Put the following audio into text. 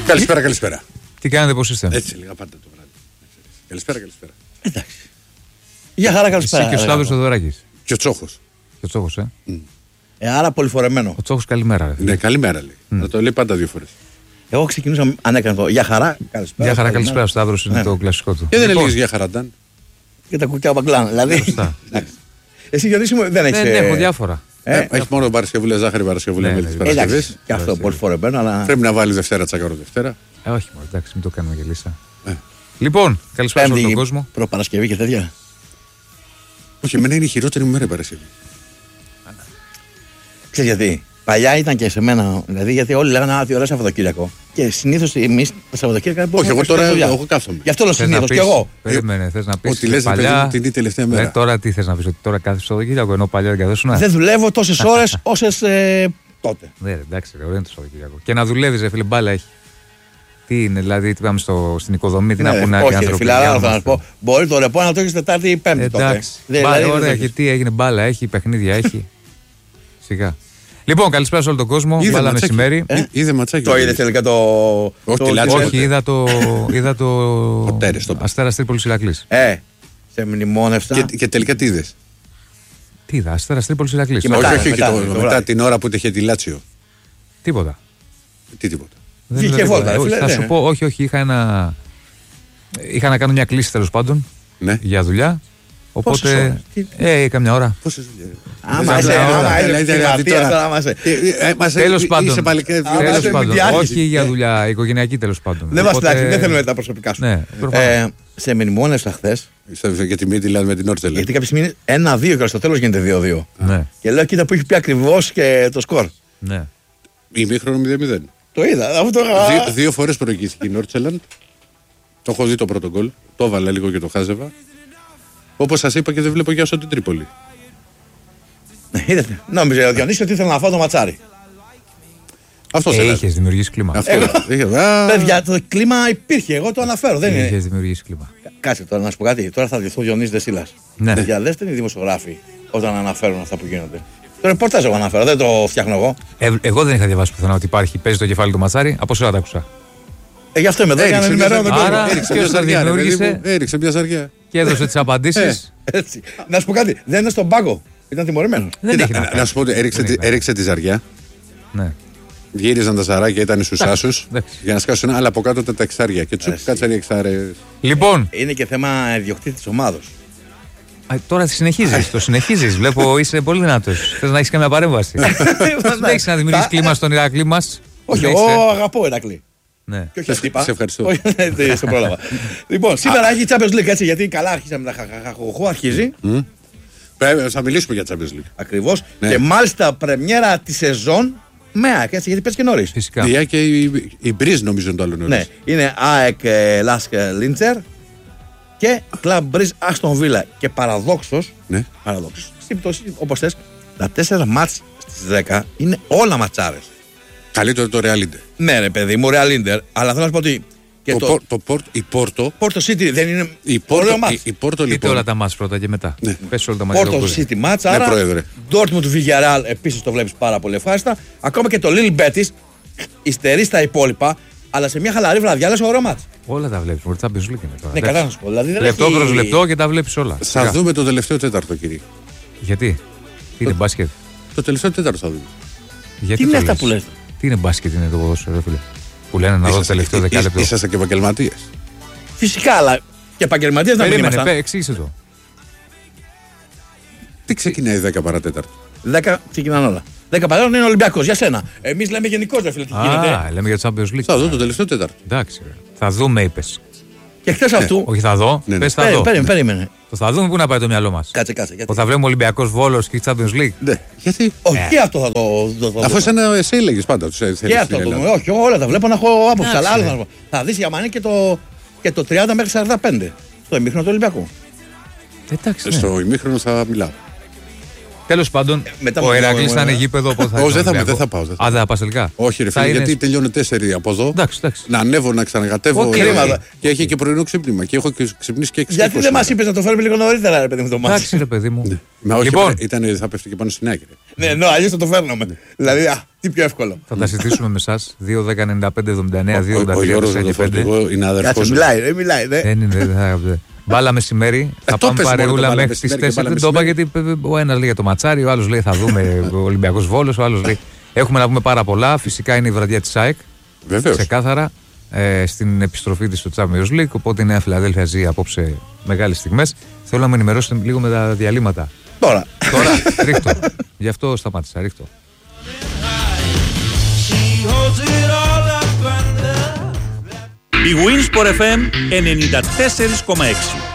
Καλησπέρα. Τι κάνετε, πώς είστε? Έτσι λίγα πάντα το βράδυ. Καλησπέρα. Εντάξει. Γεια χαρά, καλησπέρα. Εσύ και ο Σταύρος Θεοδωράκης. Και ο Τσόχος. Και ο Τσόχος, Άρα πολυφορεμένο. Ο Τσόχος καλημέρα. Ναι, καλημέρα λέει. Να το λέει πάντα 2 φορές. Εγώ ξεκινούσα αν έκανα το Γεια χαρά, καλησπέρα. Γεια χαρά, καλησπέρα. Ο Σταύρος είναι το κλασικό του. Και δεν έλεγες Γεια χαρά, Νταν. Και τα κουκιά μπαγκλάνα. Δηλαδή. Εσύ Γιονύση μου δεν έχεις. Δεν έχω διάφορα. Έχει μόνο Παρασκευούλα ζάχαρη, Παρασκευούλα με τις Παρασκευές. Και αυτό πολυφορεμένο, αλλά. Πρέπει να βάλει Δευτέρα τσακάρο Δευτέρα. Όχι, μόνο εντάξει, μην το κάνουμε και λύσα. Λοιπόν, καλησπέρα σε όλο τον κόσμο. Προπαρασκευή και τέτοια. Όχι, εμένα είναι η χειρότερη μου μέρα η Παρασκευή. Ξέρεις γιατί. Παλιά ήταν και σε μένα, δηλαδή γιατί όλοι λέγανε Α, τι ωραίο Σαββατοκύριακο. Και συνήθως εμείς τα Σαββατοκύριακα Όχι, εγώ τώρα εγώ κάθομαι. Γι' αυτό λέω συνήθως και εγώ. Περίμενε, θες να πεις. Ότι λες παλιά... την τελευταία μέρα. Τώρα τι θες να πεις, ότι τώρα κάθεσαι στο Σαββατοκύριακο ενώ παλιά δεν καθόσουν. Δεν δουλεύω τόσες ώρες όσες τότε. Ναι, εντάξει, ωραίο είναι το Σαββατοκύριακο. Και να δουλεύεις, ρε φίλε, μπάλα έχει. Τι είναι, δηλαδή, τι πάμε στην οικοδομή, τι να πούνε οι άνθρωποι. Φιλαρά, θα πω. Μπορεί το ρεπό να το έχει Τετάρτη ή Πέμπτη. Εντάξει. Ωραία, και τι έγινε, μπάλα έχει, παιχνίδια έχει. Σιγά. Λοιπόν, καλησπέρα σε όλο τον κόσμο. Μπάλα μεσημέρι. Είδε ματσάκι. Το είδε τελικά το. Όχι, είδα το. Αστέρας Τρίπολης Ηρακλής. Σε μνημόνευσα. Και τελικά τι είδες? Τι είδα, Αστέρας Τρίπολης Ηρακλής. Όχι, μετά την ώρα που είχε τη Λάτσιο. Τίποτα. Τι τίποτα. Βγήκε βόλτα. Θα σου πω, όχι, είχα να κάνω μια κλήση τέλος πάντων για δουλειά. Οπότε. Καμιά ώρα. Πόσες δουλειές? Τέλος πάντων. Όχι για δουλειά, οικογενειακή τέλος πάντων. Δεν μας τάξει, δεν θέλουμε τα προσωπικά σου. Σε μνημόνευσα χθες. Για τη μύτη δηλαδή με την Όρτσελ. Γιατί κάποια στιγμή 1-2 και στο τέλος γίνεται 2-2. Και λέω κοίτα που έχει πει ακριβώς και το σκορ. Ημίχρονο 0-0. Το είδα. 2 φορές προηγήθηκε η Νόρτσελαντ. Το έχω δει το πρώτο γκολ. Το έβαλα λίγο και το χάζευα. Όπως σας είπα και δεν βλέπω για την Τρίπολη. Είδατε. Νόμιζε ο Διονύσης ότι ήθελα να φάω το ματσάρι. Αυτό είχες δημιουργήσει κλίμα. Παιδιά, το κλίμα υπήρχε. Εγώ το αναφέρω. Δεν είναι. Είχες δημιουργήσει κλίμα. Κάτσε τώρα να σου πω κάτι. Τώρα θα διωθώ ο Διονύσης Δεσίλας. Για δέστε οι δημοσιογράφοι όταν αναφέρουν αυτά που γίνονται. Το ρεπορτάζ εγώ αναφέρω, δεν το φτιάχνω εγώ. Εγώ δεν είχα διαβάσει πουθενά ότι παίζει το κεφάλι του ματσάρι. Από σειρά τα άκουσα. Γι' αυτό είμαι εδώ για να ενημερώνω τον κόσμο. Έριξε μια ζαριά. Και έδωσε τις απαντήσεις. Να σου πω κάτι, δεν είναι στον πάγκο. Ήταν τιμωρημένος. Να σου πω ότι έριξε τη ζαριά. Γύριζαν τα ζαράκια, ήταν στους άσους για να σκάσουν, αλλά από κάτω τα εξάρια. Και τσουπ, κάτσαν οι εξάρες. Λοιπόν. Είναι και θέμα ιδιοκτήτη της ομάδος. Τώρα το συνεχίζεις. Βλέπω είσαι πολύ δυνατός. Θες να έχεις καμία παρέμβαση. Δεν έχεις να δημιουργήσεις κλίμα στον Ηρακλή μας. Όχι, εγώ αγαπώ Ηρακλή. Ναι. Και όχι αστύπα. Σε ευχαριστώ. Σε πρόλαβα. Λοιπόν, σήμερα έχει Champions League έτσι, γιατί καλά αρχίσαμε τα χαχαχοχό, αρχίζει. Θα μιλήσουμε για Champions League. Ακριβώς. Και μάλιστα πρεμιέρα τη σεζόν με ΑΕΚ, έτσι, γιατί πες και νωρίς. Φυσικά. Η ΑΕΚ και η Μπριζ νομίζω είναι το άλλο νωρίς. Ναι, είναι ΑΕΚ Λάσκ Λίντσερ και Κλαμπ Μπριζ Άστον Βίλα. Και παραδόξως, στην πτώση, όπως θες, τα 4 μάτς στις 10 είναι όλα ματσάρες. Καλύτερο το Real Inter. Ναι, ρε παιδί μου, Real Inter. Αλλά θέλω να σου πω ότι. Η Πόρτο. Πόρτο City δεν είναι. Η Πόρτο λοιπόν. όλα τα μάτς πρώτα και μετά. Ναι. Πες όλα τα μάτς. Πόρτο City μάτς. Άρα. Dortmund Villarreal επίσης το βλέπεις πάρα πολύ ευχάριστα. Ακόμα και το Lille Betis υστερεί στα υπόλοιπα. Αλλά σε μια χαλαρή βραδιά λες ωραίο μάτς. Όλα τα βλέπεις. Μπορεί να μπει είναι τώρα. Ναι, κατά να σου πω. Δηλαδή, λεπτό προς λεπτό και τα βλέπεις όλα. Θα δούμε το τελευταίο τέταρτο, κύριε. Γιατί? Τι είναι μπάσκετ? Το τελευταίο τέταρτο θα δούμε. Τι είναι αυτά που λες? Τι είναι μπάσκετ, είναι το ποδόσφαιρο, φίλε? Που λένε να δω το τελευταίο δεκάλεπτο. Είσαστε και επαγγελματίες. Φυσικά, αλλά και επαγγελματίες δεν περίμενε. Εξήγησε το. Τι ξεκινάει 10 παρατέταρτο? 10 ξεκινάνε όλα. 10 παρατέταρτο είναι Ολυμπιακός, για σένα. Εμείς λέμε γενικότερα, φίλε, τι γίνεται. Λέμε για το Champions League. Θα δω το τελευταίο τέταρτο. Εντάξει, θα δούμε, είπες. Και χθες αυτού. Όχι, θα δω. Πες θα δω. Περίμενε. Το θα δούμε, πού να πάει το μυαλό μας. Κάτσε. Που θα βλέπουμε Ολυμπιακός Βόλος και Champions League. Ναι. Γιατί? Όχι, και αυτό θα το. Αφού εσύ έλεγες πάντα. Και αυτό το. Όχι, όλα τα βλέπω να έχω άποψη. Αλλά άλλο θα δεις για μανί και το 30 μέχρι 45. Στο ημίχρονο του Ολυμπιακού. Εντάξει. Στο ημίχρονο θα μιλάω. Τέλος πάντων, ο Ηρακλής θα είναι γήπεδο. Όχι, δεν θα πάω. Α, δεν θα πας τελικά. Όχι, ρε φίλε, γιατί τελειώνει 4 από εδώ. Εντάξει. Να ανέβω, να ξανακατεύω. Και έχει και πρωινό ξύπνημα. Και έχω ξυπνήσει και 6. Γιατί δεν μας είπες να το φέρουμε λίγο νωρίτερα, ρε παιδί μου, το μάτι. Εντάξει, ρε παιδί μου. Λοιπόν, θα πέφτει και πάνω στην άκρη. Ναι, αλλιώς θα το φέρνουμε. Δηλαδή, τι πιο εύκολο. Θα τα συζητήσουμε με εσάς. 2-10-95-79-2-83-45. Ο Γιώργος είναι αδερφός. Μιλάει. Μπάλα μεσημέρι. Θα πάμε παρεούλα μέχρι τις 4. Δεν το είπα γιατί ο ένας λέει για το ματσάρι, ο άλλος λέει θα δούμε Ολυμπιακός Βόλος, ο άλλος λέει. Έχουμε να πούμε πάρα πολλά. Φυσικά είναι η βραδιά της ΑΕΚ. Βεβαίως. Ξεκάθαρα. Στην επιστροφή της στο Champions League. Οπότε η Νέα Φιλαδέλφια ζει απόψε μεγάλες στιγμές. Θέλω να με ενημερώσετε λίγο με τα διαλύματα. Τώρα, ρίχτω. Γι' αυτό σταμάτησα. Ρίχτω. Η Winsport FM 94,6.